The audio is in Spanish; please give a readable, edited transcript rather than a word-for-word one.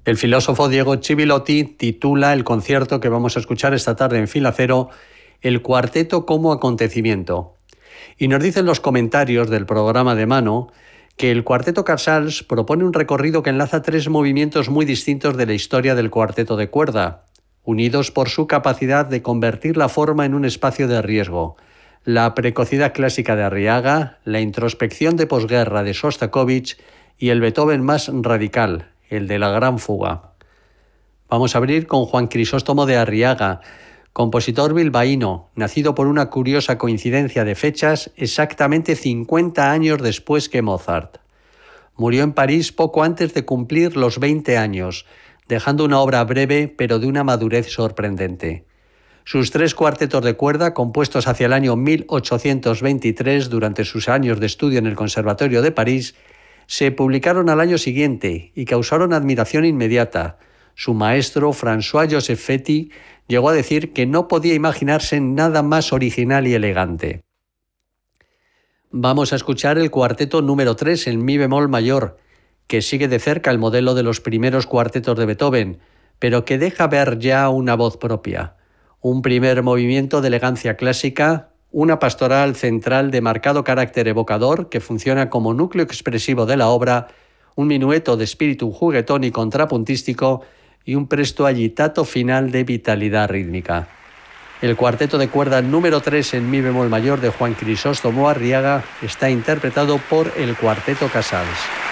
El filósofo Diego Chivillotti titula el concierto que vamos a escuchar esta tarde en Fila Cero, El cuarteto como acontecimiento. Y nos dicen los comentarios del programa de mano que el Cuarteto Casals propone un recorrido que enlaza tres movimientos muy distintos de la historia del cuarteto de cuerda, unidos por su capacidad de convertir la forma en un espacio de riesgo. La precocidad clásica de Arriaga, la introspección de posguerra de Sostakovich y el Beethoven más radical, el de la Gran Fuga. Vamos a abrir con Juan Crisóstomo de Arriaga, compositor bilbaíno, nacido por una curiosa coincidencia de fechas exactamente 50 años después que Mozart. Murió en París poco antes de cumplir los 20 años, dejando una obra breve pero de una madurez sorprendente. Sus tres cuartetos de cuerda, compuestos hacia el año 1823 durante sus años de estudio en el Conservatorio de París, se publicaron al año siguiente y causaron admiración inmediata. Su maestro, François-Joseph Féty, llegó a decir que no podía imaginarse nada más original y elegante. Vamos a escuchar el cuarteto número 3 en mi bemol mayor, que sigue de cerca el modelo de los primeros cuartetos de Beethoven, pero que deja ver ya una voz propia. Un primer movimiento de elegancia clásica, una pastoral central de marcado carácter evocador que funciona como núcleo expresivo de la obra, un minueto de espíritu juguetón y contrapuntístico y un presto agitato final de vitalidad rítmica. El cuarteto de cuerda número 3 en mi bemol mayor de Juan Crisóstomo Arriaga está interpretado por el Cuarteto Casals.